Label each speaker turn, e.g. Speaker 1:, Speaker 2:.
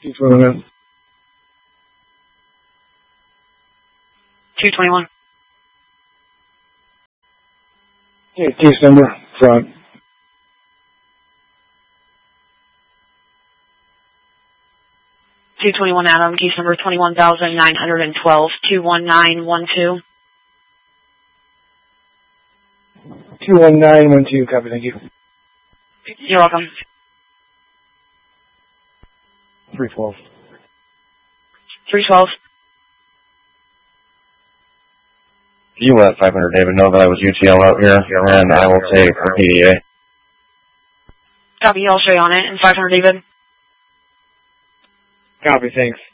Speaker 1: 221.
Speaker 2: 221.
Speaker 1: Yeah, case number, front.
Speaker 2: 221 Adam, case number 21,912, 21912.
Speaker 1: 21912, copy, thank you.
Speaker 2: You're welcome.
Speaker 1: 312.
Speaker 2: 312.
Speaker 3: You let 500 David know that I was UTL out here, and I will take for PDA.
Speaker 2: Copy, I'll show you on it. And 500 David.
Speaker 1: Copy, thanks.